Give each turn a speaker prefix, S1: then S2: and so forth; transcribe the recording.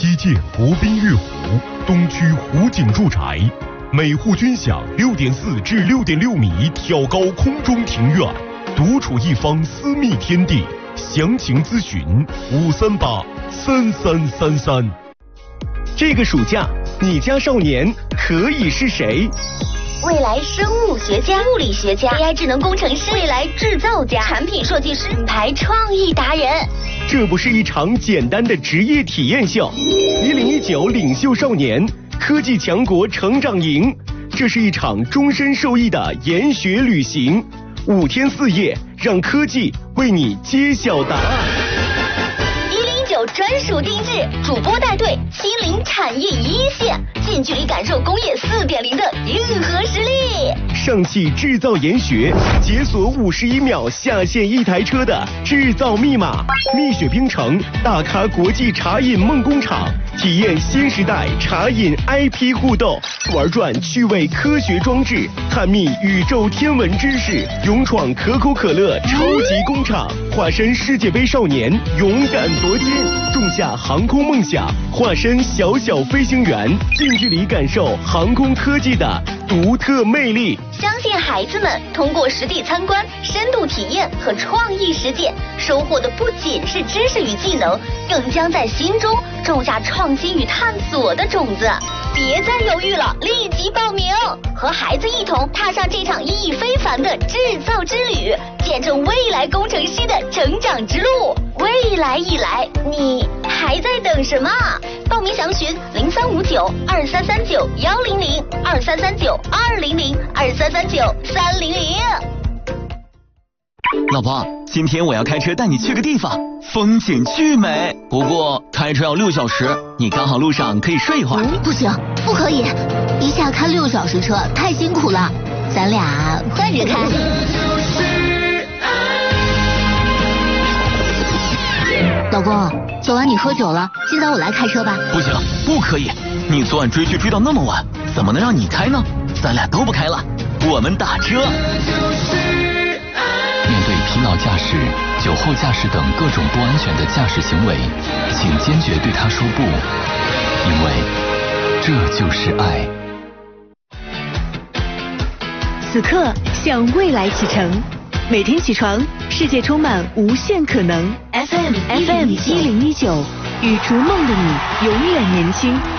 S1: 西建国宾悦湖，东区湖景住宅，每户均享6.4至6.6米挑高空中庭院，独处一方私密天地。详情咨询5383333。
S2: 这个暑假，你家少年可以是谁？
S3: 未来生物学家、物理学家、AI 智能工程师、未来制造家、产品设计师、品牌创意达人。
S2: 这不是一场简单的职业体验秀，1019领袖少年科技强国成长营，这是一场终身受益的研学旅行，5天4夜，让科技为你揭晓答案。
S3: 109专属定制，主播带队亲临产业一线，近距离感受工业4.0的硬核实力。
S2: 上汽制造研学，解锁51秒下线一台车的制造密码。蜜雪冰城大咖国际茶饮梦工厂，体验新时代茶饮 IP 互动，玩转趣味科学装置，探秘宇宙天文知识，勇闯可口可乐超级工厂，化身世界杯少年，勇敢夺金，种下航空梦想，化身小小飞行员，近距离感受航空科技的独特魅力。
S3: 相信孩子们通过实地参观、深度体验和创意实践，收获的不仅是知识与技能，更将在心中种下创新与探索的种子。别再犹豫了，立即报名，和孩子一同踏上这场意义非凡的制造之旅，见证未来工程师的成长之路。未来已来，你还在等什么？报名详询0359-2339-100，2339-200，2339-300。
S4: 老婆，今天我要开车带你去个地方，风景巨美，不过开车要6小时，你刚好路上可以睡一会儿。
S5: 不行，不可以，一下开6小时车太辛苦了，咱俩换着开。老公，昨晚你喝酒了，今早我来开车吧。
S4: 不行，不可以，你昨晚追剧追到那么晚，怎么能让你开呢？咱俩都不开了，我们打车。
S6: 面对疲劳驾驶、酒后驾驶等各种不安全的驾驶行为，请坚决对他说不，因为这就是爱。
S7: 此刻向未来启程，每天起床，世界充满无限可能。FM 1019，与逐梦的你永远年轻。